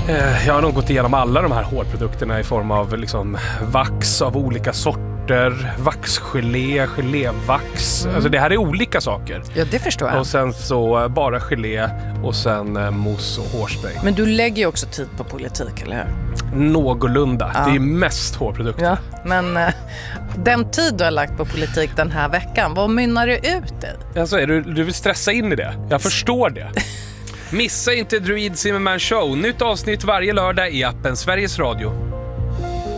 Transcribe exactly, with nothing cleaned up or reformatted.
Eh, jag har nog gått igenom alla de här hårprodukterna i form av liksom vax av olika sorter, vaxgelé, gelévax. Mm. Alltså det här är olika saker. Ja, det förstår jag. Och sen så bara gelé och sen eh, mousse och hårspray. Men du lägger ju också tid på politik, eller hur? Någorlunda. Ja. Det är mest hårprodukter. Ja, men eh, den tid du har lagt på politik den här veckan, vad mynnar du ut i? Alltså, är du, du vill stressa in i det? Jag förstår det. Missa inte Druid Zimmerman Show. Nytt avsnitt varje lördag i appen Sveriges Radio.